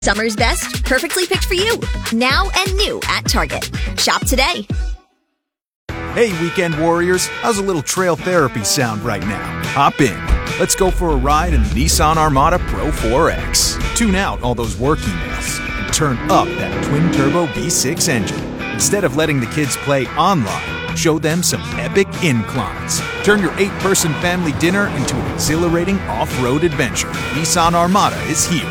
Summer's best, perfectly picked for you. Now and new at Target. Shop today. Hey, weekend warriors. How's a little trail therapy sound right now? Hop in. Let's go for a ride in the Nissan Armada Pro 4X. Tune out all those work emails and turn up that twin-turbo V6 engine. Instead of letting the kids play online, show them some epic inclines. Turn your 8-person family dinner into an exhilarating off-road adventure. Nissan Armada is here.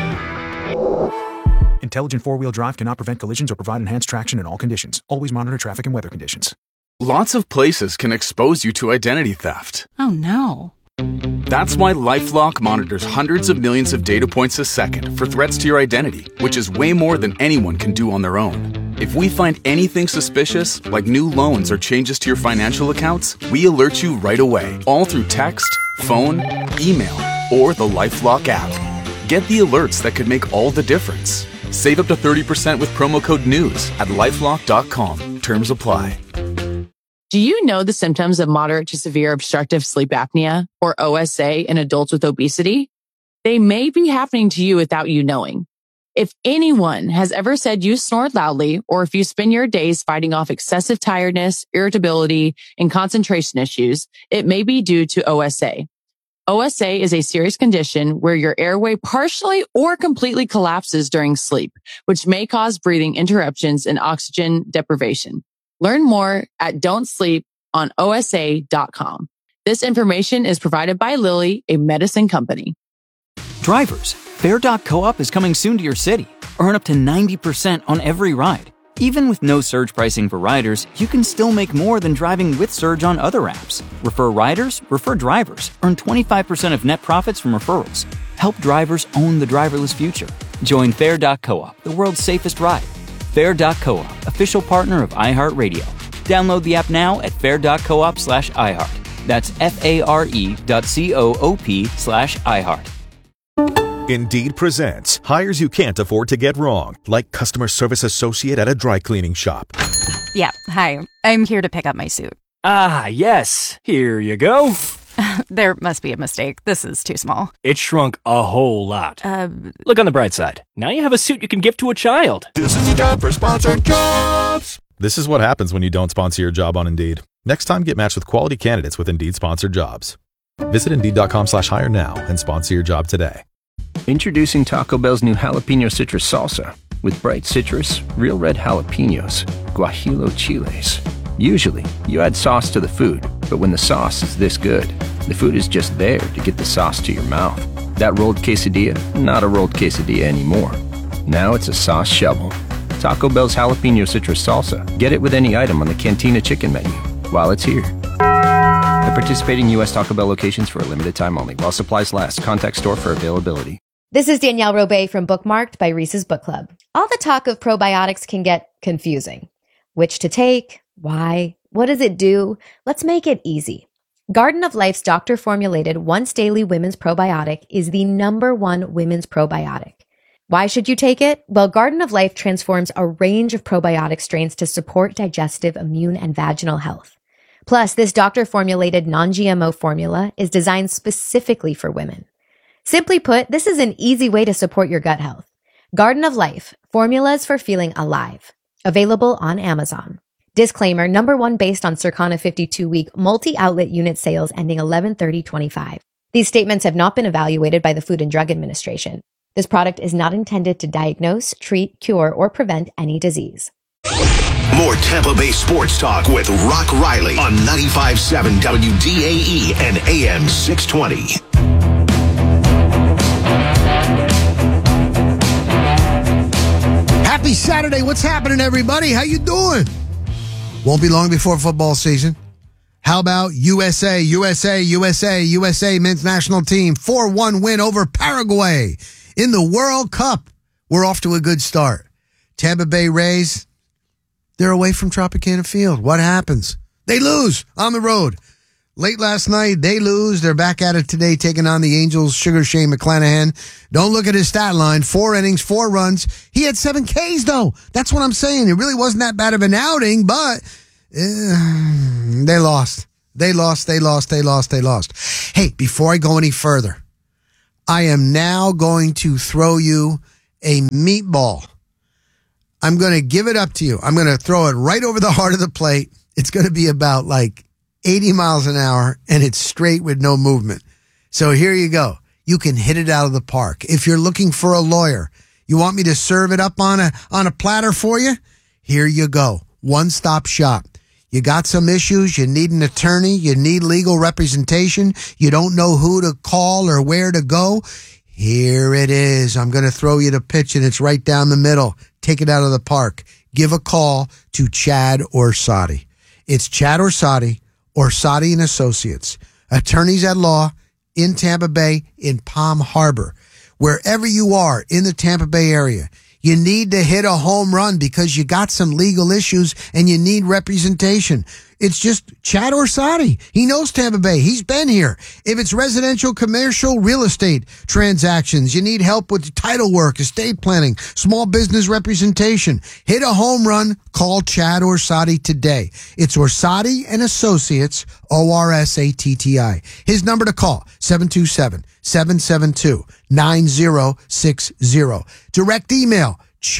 Intelligent four-wheel drive cannot prevent collisions or provide enhanced traction in all conditions. Always monitor traffic and weather conditions. Lots of places can expose you to identity theft. Oh, no. That's why LifeLock monitors hundreds of millions of data points a second for threats to your identity, which is way more than anyone can do on their own. If we find anything suspicious, like new loans or changes to your financial accounts, we alert you right away, all through text, phone, email, or the LifeLock app. Get the alerts that could make all the difference. Save up to 30% with promo code NEWS at LifeLock.com. Terms apply. Do you know the symptoms of moderate to severe obstructive sleep apnea, or OSA, in adults with obesity? They may be happening to you without you knowing. If anyone has ever said you snore loudly, or if you spend your days fighting off excessive tiredness, irritability, and concentration issues, it may be due to OSA. OSA is a serious condition where your airway partially or completely collapses during sleep, which may cause breathing interruptions and oxygen deprivation. Learn more at don'tsleeponosa.com. This information is provided by Lilly, a medicine company. Drivers, Fair.coop is coming soon to your city. Earn up to 90% on every ride. Even with no surge pricing for riders, you can still make more than driving with Surge on other apps. Refer riders, refer drivers. Earn 25% of net profits from referrals. Help drivers own the driverless future. Join Fair.coop, the world's safest ride. Fair.coop, official partner of iHeartRadio. Download the app now at fair.coop/iHeart. That's FARE.coop/iHeart. Indeed presents hires you can't afford to get wrong, like customer service associate at a dry cleaning shop. Yeah, hi. I'm here to pick up my suit. Ah, yes. Here you go. There must be a mistake. This is too small. It shrunk a whole lot. Look on the bright side. Now you have a suit you can give to a child. This is the time for sponsored jobs. This is what happens when you don't sponsor your job on Indeed. Next time, get matched with quality candidates with Indeed sponsored jobs. Visit Indeed.com/hire now and sponsor your job today. Introducing Taco Bell's new jalapeno citrus salsa with bright citrus, real red jalapenos, guajillo chiles. Usually, you add sauce to the food, but when the sauce is this good, the food is just there to get the sauce to your mouth. That rolled quesadilla, not a rolled quesadilla anymore. Now it's a sauce shovel. Taco Bell's jalapeno citrus salsa. Get it with any item on the Cantina chicken menu while it's here. At participating U.S. Taco Bell locations for a limited time only. While supplies last. Contact store for availability. This is Danielle Robay from Bookmarked by Reese's Book Club. All the talk of probiotics can get confusing. Which to take? Why? What does it do? Let's make it easy. Garden of Life's doctor-formulated once-daily women's probiotic is the #1 women's probiotic. Why should you take it? Well, Garden of Life transforms a range of probiotic strains to support digestive, immune, and vaginal health. Plus, this doctor-formulated non-GMO formula is designed specifically for women. Simply put, this is an easy way to support your gut health. Garden of Life, formulas for feeling alive. Available on Amazon. Disclaimer, #1 based on Circana 52-week multi-outlet unit sales ending 11/30/25. These statements have not been evaluated by the Food and Drug Administration. This product is not intended to diagnose, treat, cure, or prevent any disease. More Tampa Bay sports talk with Rock Riley on 95.7 WDAE and AM 620. Happy Saturday. What's happening, everybody? How you doing? Won't be long before football season. How about USA men's national team 4-1 win over Paraguay in the World Cup. We're off to a good start. Tampa Bay Rays, they're away from Tropicana Field. What happens? They lose on the road. Late last night, they lose. They're back at it today, taking on the Angels' Sugar Shane McClanahan. Don't look at his stat line. 4 innings, 4 runs. He had 7 Ks, though. That's what I'm saying. It really wasn't that bad of an outing, but they lost. They lost. Hey, before I go any further, I am now going to throw you a meatball. I'm going to give it up to you. I'm going to throw it right over the heart of the plate. It's going to be about like 80 miles an hour, and it's straight with no movement. So here you go. You can hit it out of the park. If you're looking for a lawyer, you want me to serve it up on a platter for you? Here you go. One-stop shop. You got some issues, you need an attorney, you need legal representation, you don't know who to call or where to go. Here it is. I'm going to throw you the pitch, and it's right down the middle. Take it out of the park. Give a call to Chad Orsatti. It's Chad Orsatti, Orsatti and Associates, attorneys at law in Tampa Bay, in Palm Harbor. Wherever you are in the Tampa Bay area, you need to hit a home run because you got some legal issues and you need representation. It's just Chad Orsatti. He knows Tampa Bay. He's been here. If it's residential, commercial, real estate transactions, you need help with title work, estate planning, small business representation, hit a home run, call Chad Orsatti today. It's Orsatti and Associates, ORSATTI. His number to call, 727-772-9060. Direct email,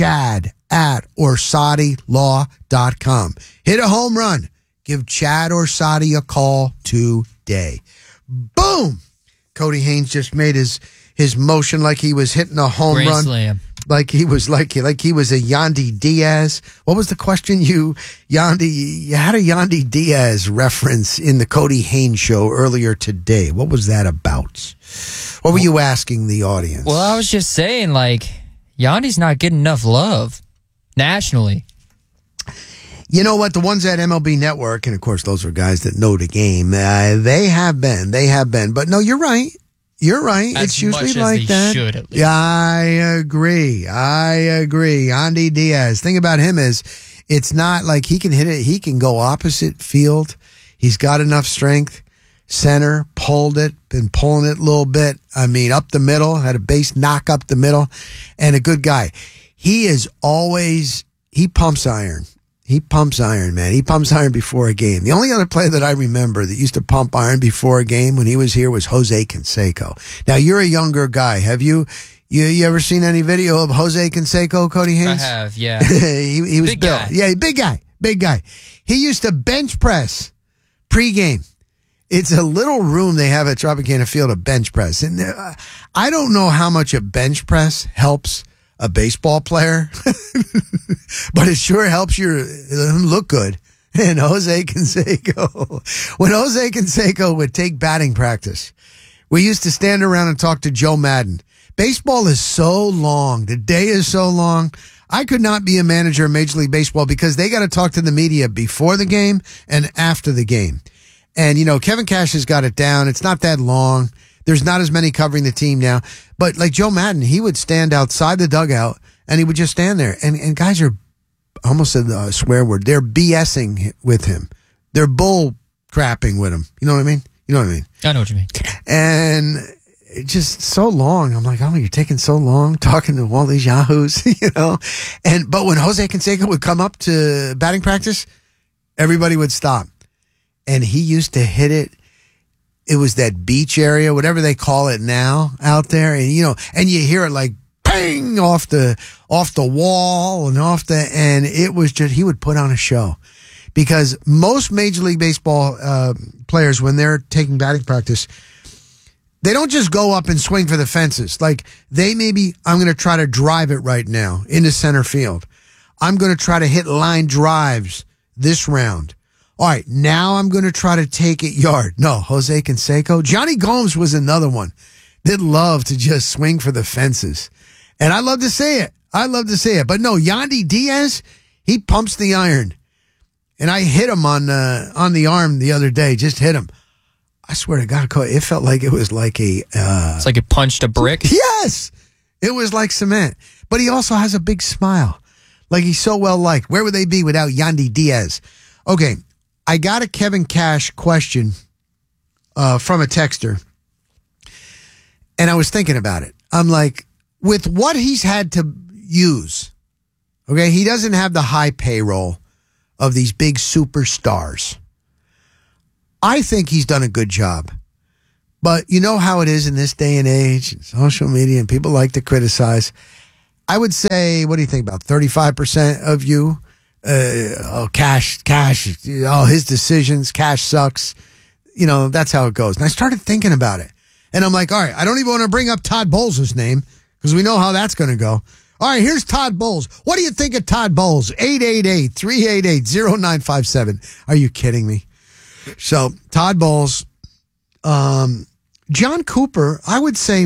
chad@orsattilaw.com. Hit a home run. Give Chad Orsatti a call today. Boom! Cody Haynes just made his motion like he was hitting a home Grand run. Slam. Like he was a Yandy Diaz. What was the question you had a Yandy Diaz reference in the Cody Haynes show earlier today. What was that about? What were you asking the audience? Well, I was just saying, like, Yandy's not getting enough love nationally. You know what? The ones at MLB Network, and of course those are guys that know the game, they have been. But no, you're right. You're right. As it's usually much as like they that. should, at least. Yeah, I agree. Yandy Diaz. Thing about him is it's not like he can hit it. He can go opposite field. He's got enough strength. Center, pulled it, been pulling it a little bit. I mean, up the middle, had a base knock up the middle, and a good guy. He pumps iron. He pumps iron, man. He pumps iron before a game. The only other player that I remember that used to pump iron before a game when he was here was Jose Canseco. Now, you're a younger guy. Have you ever seen any video of Jose Canseco, Cody Haynes? I have, yeah. he was big built. guy. Yeah, big guy. He used to bench press pregame. It's a little room they have at Tropicana Field, a bench press. And I don't know how much a bench press helps a baseball player, but it sure helps you look good. And Jose Canseco, when Jose Canseco would take batting practice, we used to stand around and talk to Joe Madden. Baseball is so long. The day is so long. I could not be a manager of Major League Baseball because they got to talk to the media before the game and after the game. And, you know, Kevin Cash has got it down. It's not that long. There's not as many covering the team now. But like Joe Madden, he would stand outside the dugout and he would just stand there. And guys are, I almost said a swear word, they're BSing with him. They're bull crapping with him. You know what I mean? You know what I mean? I know what you mean. And it's just so long. I'm like, oh, you're taking so long talking to all these yahoos, you know? But when Jose Canseco would come up to batting practice, everybody would stop. And he used to hit it. It was that beach area, whatever they call it now out there. And, you know, and you hear it like bang off the wall and it was just, he would put on a show because most Major League Baseball players, when they're taking batting practice, they don't just go up and swing for the fences. Like I'm going to try to drive it right now into center field. I'm going to try to hit line drives this round. All right, now I'm going to try to take it yard. No, Jose Canseco. Johnny Gomes was another one that loved to just swing for the fences. And I love to say it. But no, Yandy Diaz, he pumps the iron. And I hit him on the arm the other day, just hit him. I swear to God, it felt like it was like a... it's like it punched a brick? Yes! It was like cement. But he also has a big smile. Like he's so well liked. Where would they be without Yandy Diaz? Okay. I got a Kevin Cash question from a texter, and I was thinking about it. I'm like, with what he's had to use, okay, he doesn't have the high payroll of these big superstars. I think he's done a good job. But you know how it is in this day and age, social media, and people like to criticize. I would say, what do you think, about 35% of you? Cash. His decisions, Cash sucks. That's how it goes. And I started thinking about it. And I'm like, all right, I don't even want to bring up Todd Bowles' name because we know how that's going to go. All right, here's Todd Bowles. What do you think of Todd Bowles? 888-388-0957. Are you kidding me? So, Todd Bowles, John Cooper, I would say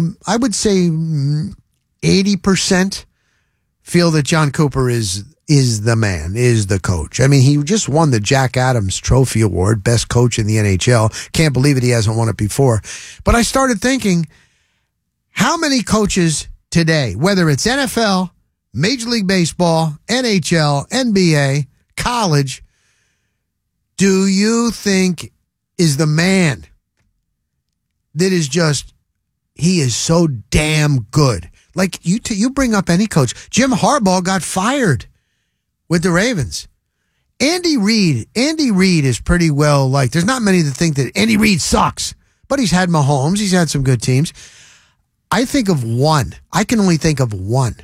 80% feel that John Cooper is the man, is the coach. I mean, he just won the Jack Adams Trophy Award, best coach in the NHL. Can't believe it, he hasn't won it before. But I started thinking, how many coaches today, whether it's NFL, Major League Baseball, NHL, NBA, college, do you think is the man that is just, he is so damn good? Like, you bring up any coach. Jim Harbaugh got fired with the Ravens. Andy Reid is pretty well liked. There's not many that think that Andy Reid sucks, but he's had Mahomes. He's had some good teams. I think of one. I can only think of one.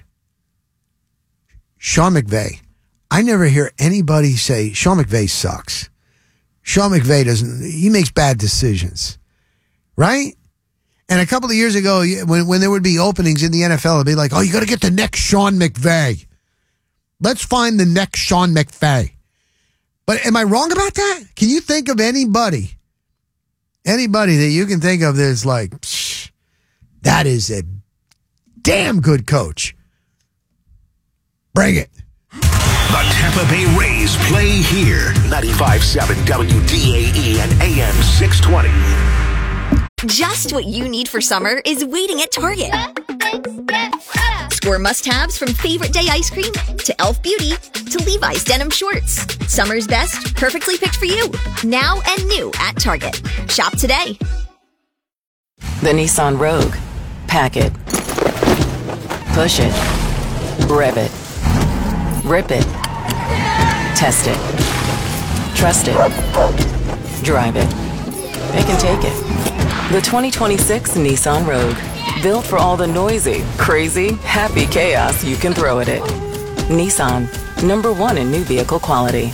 Sean McVay. I never hear anybody say Sean McVay sucks. Sean McVay he makes bad decisions. Right? And a couple of years ago, when there would be openings in the NFL, it'd be like, oh, you got to get the next Sean McVay. Let's find the next Sean McVay. But am I wrong about that? Can you think of anybody that you can think of that's like, that is a damn good coach? Bring it. The Tampa Bay Rays play here. 95.7 WDAE and AM 620. Just what you need for summer is waiting at Target. Score must-haves from Favorite Day ice cream to Elf Beauty to Levi's denim shorts. Summer's best, perfectly picked for you. Now and new at Target. Shop today. The Nissan Rogue. Pack it. Push it. Rev it. Rip it. Test it. Trust it. Drive it. It can take it. The 2026 Nissan Rogue. Built for all the noisy, crazy, happy chaos you can throw at it. Nissan. #1 in new vehicle quality.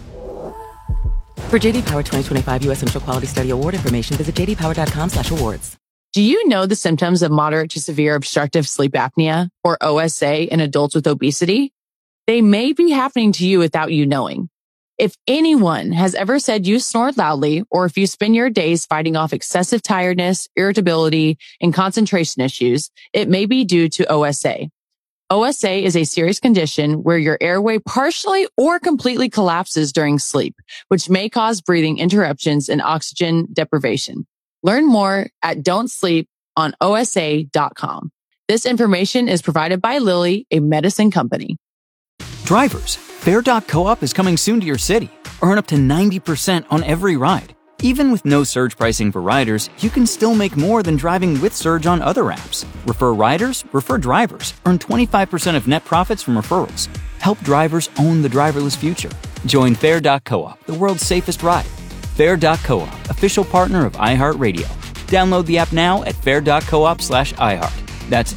For JD Power 2025 U.S. Initial Quality Study Award information, visit jdpower.com/awards. Do you know the symptoms of moderate to severe obstructive sleep apnea, or OSA, in adults with obesity? They may be happening to you without you knowing. If anyone has ever said you snored loudly, or if you spend your days fighting off excessive tiredness, irritability, and concentration issues, it may be due to OSA. OSA is a serious condition where your airway partially or completely collapses during sleep, which may cause breathing interruptions and oxygen deprivation. Learn more at don'tsleeponosa.com. This information is provided by Lilly, a medicine company. Drivers, Fair.coop is coming soon to your city. Earn up to 90% on every ride. Even with no surge pricing for riders, you can still make more than driving with surge on other apps. Refer riders, refer drivers. Earn 25% of net profits from referrals. Help drivers own the driverless future. Join Fair.coop, the world's safest ride. Fair.coop, official partner of iHeartRadio. Download the app now at fair.coop/iHeart. That's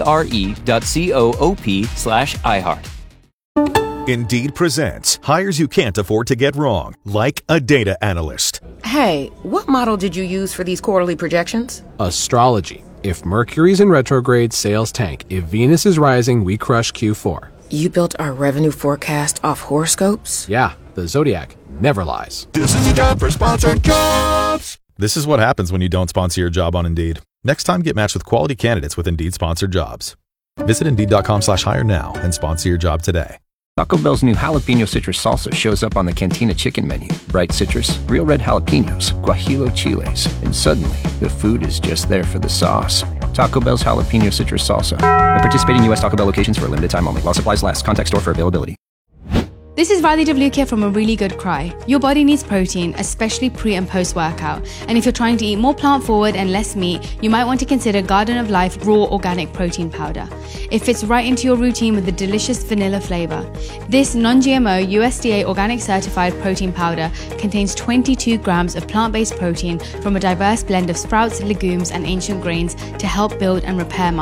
FARE.coop/iHeart. Indeed presents hires you can't afford to get wrong, like a data analyst. Hey, what model did you use for these quarterly projections? Astrology. If Mercury's in retrograde, sales tank. If Venus is rising, we crush Q4. You built our revenue forecast off horoscopes? Yeah, the Zodiac never lies. This is a job for sponsored jobs. This is what happens when you don't sponsor your job on Indeed. Next time, get matched with quality candidates with Indeed sponsored jobs. Visit Indeed.com/hire now and sponsor your job today. Taco Bell's new jalapeno citrus salsa shows up on the Cantina chicken menu. Bright citrus, real red jalapenos, guajillo chiles, and suddenly the food is just there for the sauce. Taco Bell's jalapeno citrus salsa. At participating U.S. Taco Bell locations for a limited time only. While supplies last. Contact store for availability. This is Radhi Devlukia from A Really Good Cry. Your body needs protein, especially pre and post workout. And if you're trying to eat more plant forward and less meat, you might want to consider Garden of Life Raw Organic Protein Powder. It fits right into your routine with the delicious vanilla flavor. This non-GMO USDA organic certified protein powder contains 22 grams of plant-based protein from a diverse blend of sprouts, legumes, and ancient grains to help build and repair muscle.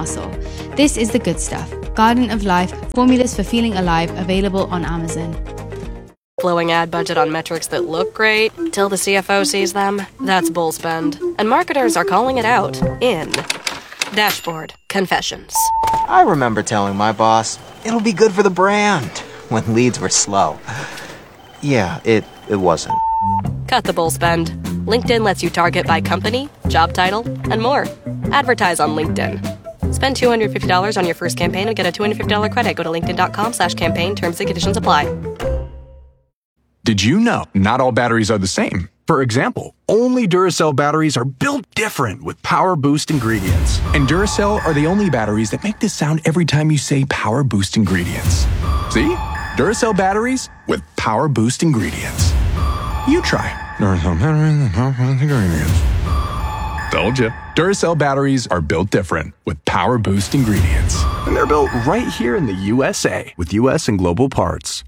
This is the good stuff. Garden of Life, formulas for feeling alive, available on Amazon. Blowing ad budget on metrics that look great till the CFO sees them, that's bull spend. And marketers are calling it out in Dashboard Confessions. I remember telling my boss, it'll be good for the brand, when leads were slow. Yeah, it wasn't. Cut the bull spend. LinkedIn lets you target by company, job title, and more. Advertise on LinkedIn. Spend $250 on your first campaign and get a $250 credit. Go to linkedin.com/campaign. Terms and conditions apply. Did you know not all batteries are the same? For example, only Duracell batteries are built different with Power Boost ingredients. And Duracell are the only batteries that make this sound every time you say Power Boost ingredients. See? Duracell batteries with Power Boost ingredients. You try. Duracell batteries with Power Boost ingredients. Told you. Duracell batteries are built different with Power Boost ingredients. And they're built right here in the USA with US and global parts.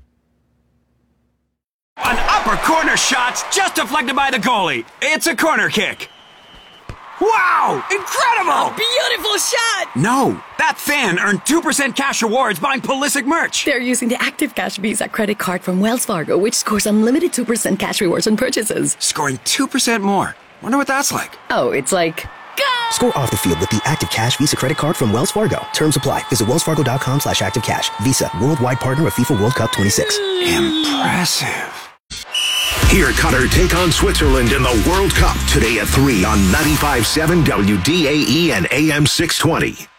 An upper corner shot's just deflected by the goalie. It's a corner kick. Wow! Incredible! Beautiful shot! No, that fan earned 2% cash rewards buying Pulisic merch. They're using the Active Cash Visa credit card from Wells Fargo, which scores unlimited 2% cash rewards on purchases. Scoring 2% more. Wonder what that's like. Oh, it's like... Go! Score off the field with the Active Cash Visa credit card from Wells Fargo. Terms apply. Visit wellsfargo.com/activecash. Visa, worldwide partner of FIFA World Cup 26. Impressive. Hear Qatar take on Switzerland in the World Cup today at 3 on 95.7 WDAE and AM 620.